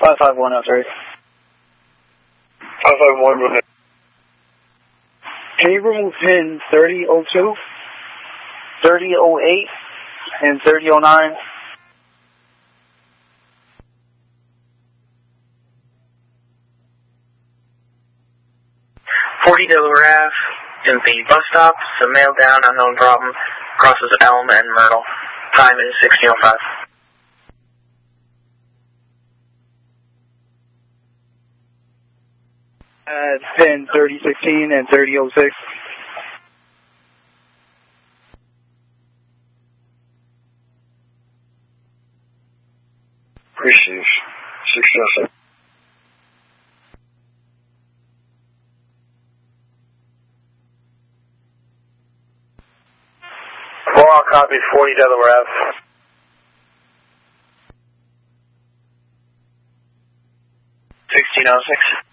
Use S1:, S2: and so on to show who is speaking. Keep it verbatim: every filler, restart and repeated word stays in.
S1: five five one oh three.
S2: five five one, go ahead.
S1: Can you remove pin thirty oh two, thirty oh eight, and thirty oh nine?
S3: forty Delaware Ave, in the bus stop, the mail down, unknown problem, crosses Elm and Myrtle. Time is sixteen oh five.
S1: Uh, pin thirty sixteen and thirty oh six.
S2: Receive. Success. Four, copy, forty Delaware Ave.
S3: sixteen oh six.